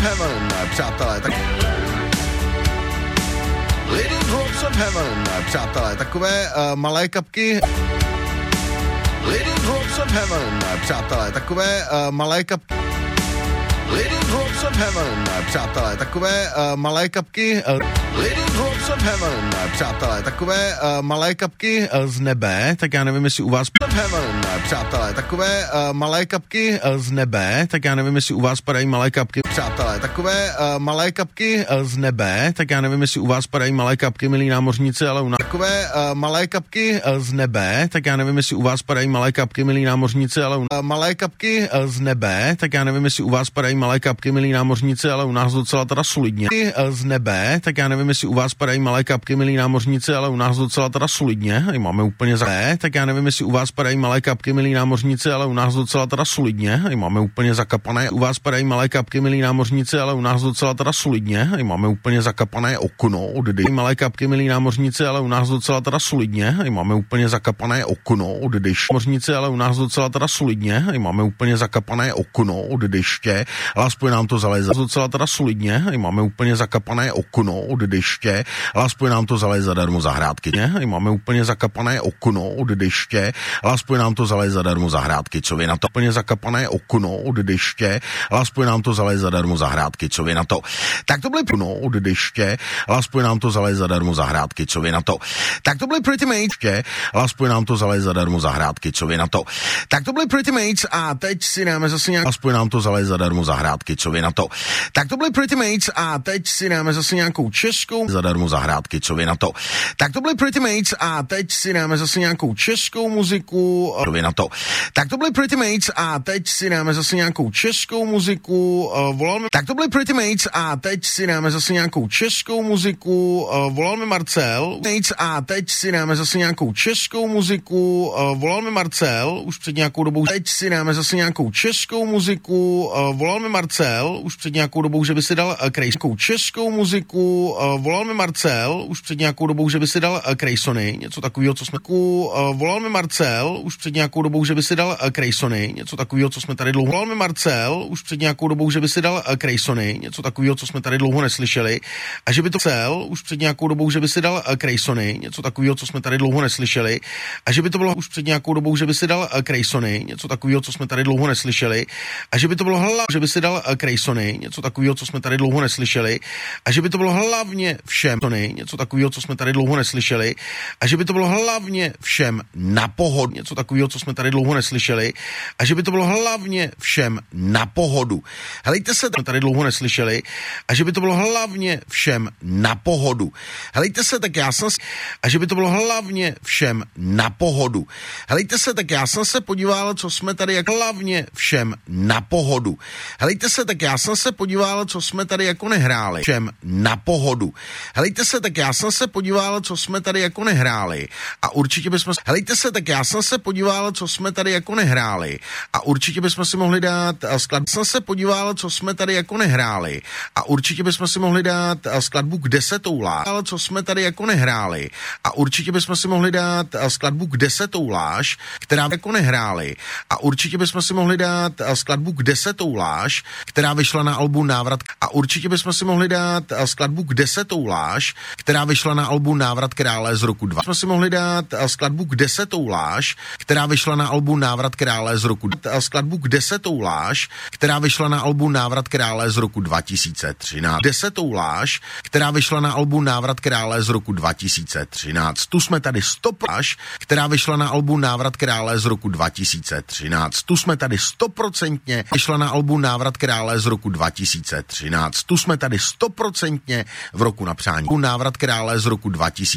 Heaven, přátelé, tak... Little Drops of Heaven, přátelé, takové malé kapky... Little Drops of Heaven, přátelé, takové malé kapky... Little Drops of Heaven, přátelé, takové malé kapky... Little Drops of Heaven, přátelé, takové malé kapky z nebe, tak já nevím, jestli u vás... Heaven, přátelé, takové malé kapky z nebe, tak já nevím, jestli u vás padají malé kapky... Přátelé, takové malé kapky z nebe, tak já nevím, jestli u vás padají malé kapky, milí námořníci, ale u nás... Takové malé kapky z nebe, tak já nevím, jestli u vás padají malé kapky, milí námořníci, ale u... Malé kapky z nebe, tak já nevím, jestli u vás padají malé kapky, milí námořníci, ale u nás docela teda solidně. Z nebe, tak já nevím, jestli u vás padají malé kapky, milí námořníci, ale u nás docela teda solidně. I máme úplně za... Tak já nevím, jestli u vás padají malé kapky, milí námořníci, ale u nás docela teda solidně. I máme úplně zakapané. U vás padají malé kapky, milí námořníci, ale u nás docela teda solidně. I máme úplně zakapané okno od dyše. Malé kapky, milí námořníci, ale u nás docela teda solidně. I máme úplně zakapané okno od dyše. Námořníci, ale u nás docela teda solidně. I máme úplně zakapané okno od deště. Ale aspoň nám to zalézá docela teda solidně. I máme úplně zakapané okno od deště. Ale aspoň nám to zalézá zadarmo zahrádky. I máme úplně zakapané okno od deště. Ale aspoň nám to zalézá zadarmo zahrádky. Co vy na to? Úplně zakapané okno od deště. Ale aspoň nám to zalézá zadarmo zahrádky. Co vy na to? Tak to byly okno od deště. Ale aspoň nám to zalézá zadarmo zahrádky. Co vy na to? Tak to byly Pretty Mates. Ale aspoň nám to zalézá zadarmo zahrádky. Co vy na to? Tak to byly Pretty Mates a teď si dáme zase nějak... Aspoň nám to zalézá zadarmo zahrádky. Co vy na to? Tak to byly Pretty Mates a teď si dáme zase nějakou českou... Zadarmo zahrádky. Co vy na to? Tak to byly Pretty Mates a teď si dáme zase nějakou českou muziku. Co vy na to? Tak to byly Pretty Mates a teď si dáme zase nějakou českou muziku. Tak to byly Pretty Mates a teď si dáme zase nějakou českou muziku. Volal mi Marcel. A teď si dáme zase nějakou českou muziku. Volal mi Marcel už před nějakou dobou. Teď si dáme zase nějakou českou muziku. Volal mi Marcel už před nějakou dobou, že by si dal krejskou českou muziku. Volal mi Marcel už před nějakou dobou, že by si dal Krejsony, něco takového, co jsme... Volal mi Marcel už před nějakou dobou, že by si dal Krejsony, něco takového, co jsme tady dlouho... Volal mi Marcel už před nějakou dobou, že by si dal Krejsony, něco takového, co jsme tady dlouho neslyšeli. A že by to Marcel už před nějakou dobou, že by si dal Krejsony, něco takového, co jsme tady dlouho neslyšeli. A že by to bylo už před nějakou dobou, že by si dal Krejsony, něco takového, co jsme tady dlouho neslyšeli. A že by to bylo že by si dal Krejsony, něco takového, co jsme tady dlouho neslyšeli. A že by to bylo hlavně všem, něco takového, co jsme tady dlouho neslyšeli. A že by to bylo hlavně všem na pohodu, něco takového, co jsme tady dlouho neslyšeli. A že by to bylo hlavně všem na pohodu. Helejte se, tady dlouho neslyšeli. A že by to bylo hlavně všem na pohodu. Helejte se, tak já jsem... A že by to bylo hlavně všem na pohodu. Helejte se, tak já jsem se podíval, co jsme tady jak hlavně všem na pohodu. Helejte se, tak já jsem se podíval, co jsme tady jako nehráli. Všem na pohodu. Helejte se, tak já jsem se podíval, co jsme tady jako nehráli. A určitě bychom... Helejte se, tak já jsem se podíval, co jsme tady jako nehráli. A určitě bychom si mohli dát skladbu. Jsem se podíval, co jsme tady jako nehráli. A určitě bychom si mohli dát skladbu Kde se toulá, co jsme tady jako nehráli. A určitě bychom si mohli dát skladbu Kde se touláš, která jako nehráli. A určitě bychom si mohli dát skladbu Kde se touláš, která vyšla na albu Návrat. A určitě bychom si mohli dát skladbu Kde se touláš, která vyšla na albu Návrat krále z roku 2. Jsme si mohli dát skladbu Kde se touláš, která vyšla na albu Návrat krále z roku 2. Skladbu Kde se touláš, která vyšla na albu Návrat krále z roku 2013. Kde se touláš, která vyšla na albu Návrat krále z roku 2013. Tu jsme tady 100%, která vyšla na albu Návrat krále z roku 2013. Tu jsme tady 100% vyšla na albu Návrat krále z roku 2013. Tu jsme tady 100% v roku na přání. Návrat krále z roku 2013.